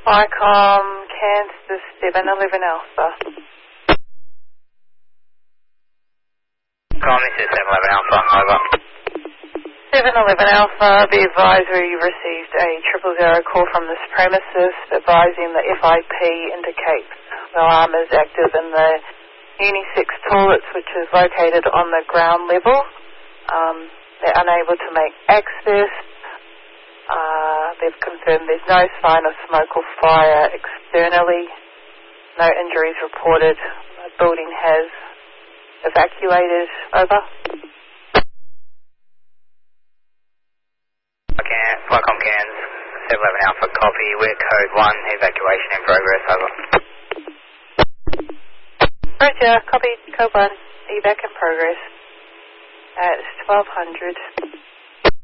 Icom, Kansas 711 Alpha. Icom, this is 711 Alpha, over. 711 Alpha, be advised we received a 000 call from this premises advising the FIP indicates the alarm is active in the Uni6 toilets, which is located on the ground level. They're unable to make access. They've confirmed there's no sign of smoke or fire externally. No injuries reported. The building has evacuated. Over. Icom Cairns 711 Alpha, copy. We're code 1, evacuation in progress, over. Roger, copy, code 1, evac in progress. It's 1200.